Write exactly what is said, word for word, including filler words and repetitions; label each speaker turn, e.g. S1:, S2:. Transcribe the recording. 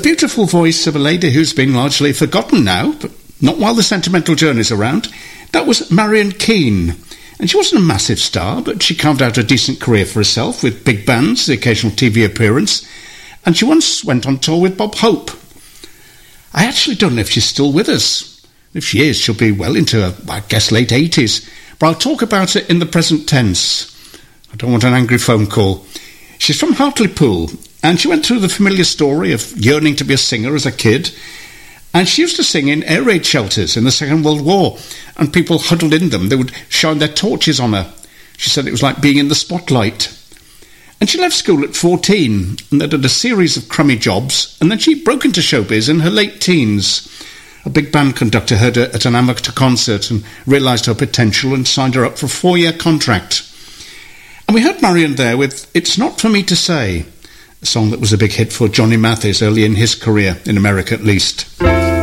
S1: beautiful voice of a lady who's been largely forgotten now, but not while the Sentimental Journey's around. That was Marian Keane. And she wasn't a massive star, but she carved out a decent career for herself with big bands, the occasional T V appearance, and she once went on tour with Bob Hope. I actually don't know if she's still with us. If she is, she'll be well into her, I guess, late eighties. But I'll talk about it in the present tense. I don't want an angry phone call. She's from Hartlepool, and she went through the familiar story of yearning to be a singer as a kid. And she used to sing in air raid shelters in the Second World War, and people huddled in them. They would shine their torches on her. She said it was like being in the spotlight. And she left school at fourteen, and then did a series of crummy jobs, and then she broke into showbiz in her late teens. A big band conductor heard her at an amateur concert and realised her potential and signed her up for a four-year contract. And we heard Marian there with It's Not For Me To Say, a song that was a big hit for Johnny Mathis early in his career, in America at least.